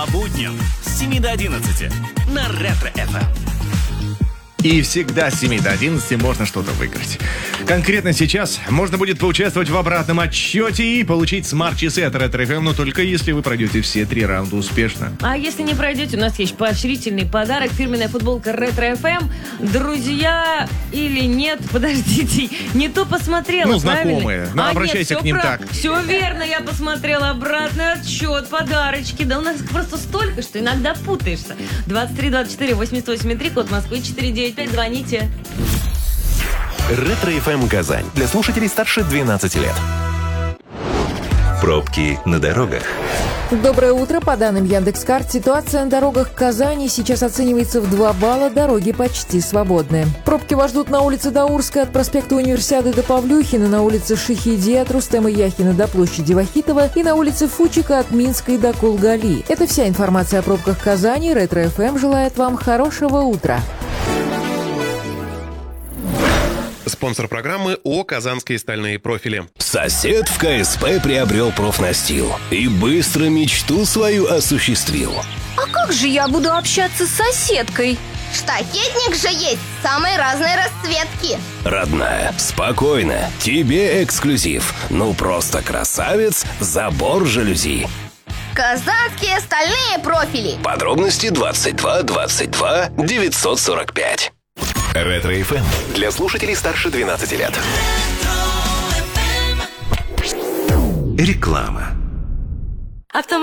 По будням с 7 до 11 на Ретро-ФМ. И всегда с 7 до 11 можно что-то выиграть. Конкретно сейчас можно будет поучаствовать в обратном отсчете и получить смарт-часы от Ретро-ФМ, но только если вы пройдете все 3 раунда успешно. А если не пройдете, у нас есть поощрительный подарок. Фирменная футболка Ретро-ФМ. Друзья или нет, подождите, не то посмотрела, Ну, правильно? знакомые. Ну, обращайся нет, к ним так. Все верно, я посмотрела обратный отсчет, подарочки. Да у нас их просто столько, что иногда путаешься. 23 24 88 3, код Москвы 495. Звоните. Ретро-ФМ Казань. Для слушателей старше 12 лет. Пробки на дорогах. Доброе утро. По данным Яндекс.Карт, ситуация на дорогах Казани сейчас оценивается в 2 балла, дороги почти свободны. Пробки вас ждут на улице Даурская от проспекта Универсиады до Павлюхина, на улице Шахиди от Рустема Яхина до площади Вахитова и на улице Фучика от Минской до Кулгали. Это вся информация о пробках Казани. Ретро-ФМ желает вам хорошего утра. Спонсор программы ООО «Казанские стальные профили». Сосед в КСП приобрел профнастил и быстро мечту свою осуществил. А как же я буду общаться с соседкой? Штакетник же есть самой разной расцветки. Родная, спокойно, тебе эксклюзив. Ну просто красавец, забор жалюзи. Казанские стальные профили. Подробности 22 22 945. Ретро-ФМ. Для слушателей старше 12 лет. Реклама.